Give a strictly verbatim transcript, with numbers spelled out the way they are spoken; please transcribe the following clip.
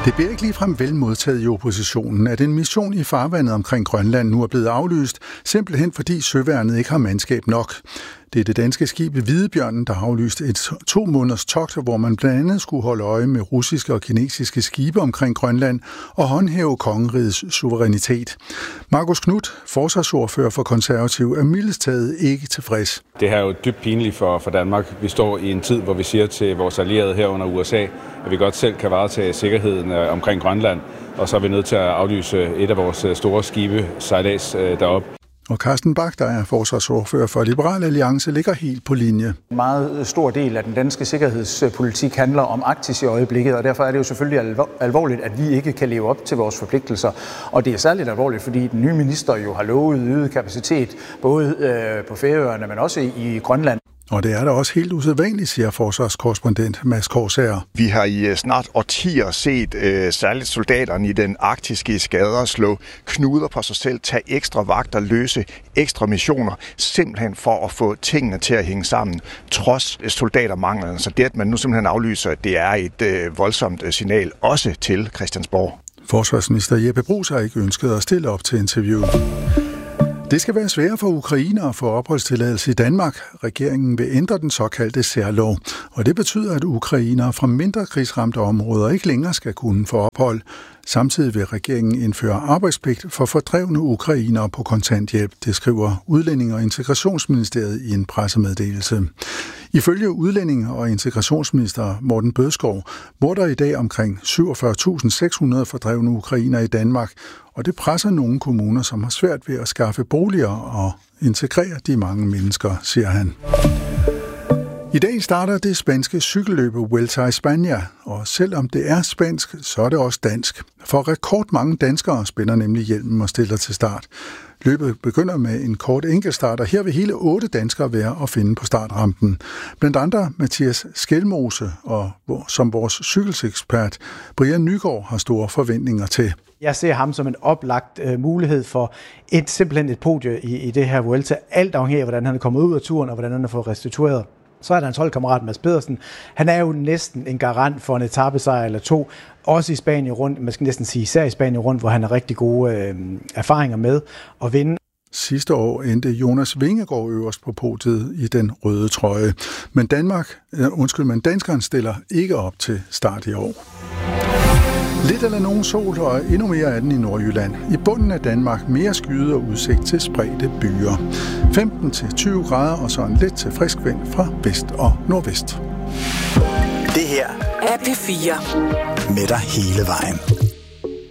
Det bliver ikke ligefrem vel modtaget i oppositionen, at en mission i farvandet omkring Grønland nu er blevet aflyst, simpelthen fordi søværnet ikke har mandskab nok. Det er det danske skib Hvidebjørnen, der har aflyst et to måneders togt, hvor man blandt andet skulle holde øje med russiske og kinesiske skibe omkring Grønland og håndhæve kongerigets suverænitet. Markus Knudt, forsvarsordfører for Konservativ, er mildest taget ikke tilfreds. Det her er jo dybt pinligt for, for Danmark. Vi står i en tid, hvor vi siger til vores allierede herunder U S A, at vi godt selv kan varetage sikkerheden omkring Grønland, og så er vi nødt til at aflyse et af vores store skibe sejlads deroppe. Og Carsten Bach, der er forsvarsordfører for Liberal Alliance, ligger helt på linje. En meget stor del af den danske sikkerhedspolitik handler om Arktis i øjeblikket, og derfor er det jo selvfølgelig alvorligt, at vi ikke kan leve op til vores forpligtelser. Og det er særligt alvorligt, fordi den nye minister jo har lovet øget kapacitet, både på Færøerne, men også i Grønland. Og det er da også helt usædvanligt, siger forsvarskorrespondent Mads Korsager. Vi har i snart årtier set øh, særligt soldaterne i den arktiske eskader slå knuder på sig selv, tage ekstra vagter, løse ekstra missioner, simpelthen for at få tingene til at hænge sammen, trods soldatermanglen. Så det, at man nu simpelthen aflyser, det er et øh, voldsomt signal også til Christiansborg. Forsvarsminister Jeppe Bruus har ikke ønsket at stille op til interviewet. Det skal være sværere for ukrainere at få opholdstilladelse i Danmark. Regeringen vil ændre den såkaldte særlov, og det betyder, at ukrainere fra mindre krigsramte områder ikke længere skal kunne få ophold. Samtidig vil regeringen indføre arbejdspligt for fordrevne ukrainere på kontanthjælp, det skriver Udlændinge- og Integrationsministeriet i en pressemeddelelse. Ifølge Udlændinge- og Integrationsminister Morten Bødskov bor der i dag omkring syvogfyrre tusind seks hundrede fordrevne ukrainere i Danmark, og det presser nogle kommuner, som har svært ved at skaffe boliger og integrere de mange mennesker, siger han. I dag starter det spanske cykelløb Vuelta a España, og selvom det er spansk, så er det også dansk. For rekordmange danskere spænder nemlig hjelmen og stiller til start. Løbet begynder med en kort enkeltstart, og her vil hele otte danskere være at finde på startrampen. Blandt andre Mathias Skelmose, og som vores cykelsekspert Brian Nygaard har store forventninger til. Jeg ser ham som en oplagt øh, mulighed for et simpelthen et podie i, i det her Vuelta. Alt afhængig af, hvordan han er kommet ud af turen, og hvordan han er fået restitueret. Så er der hans holdkammerat Mads Pedersen. Han er jo næsten en garant for en etapesejr eller to. Også i Spanien rundt, man skal næsten sige især i Spanien rundt, hvor han har rigtig gode øh, erfaringer med at vinde. Sidste år endte Jonas Vingegaard øverst på podiet i den røde trøje. Men Danmark, øh, undskyld, men danskeren stiller ikke op til start i år. Lidt eller nogen sol og endnu mere af den i Nordjylland. I bunden af Danmark mere skyde og udsigt til spredte byer. femten til tyve grader og så en let til frisk vind fra vest og nordvest. Det her er P fire. Med dig hele vejen.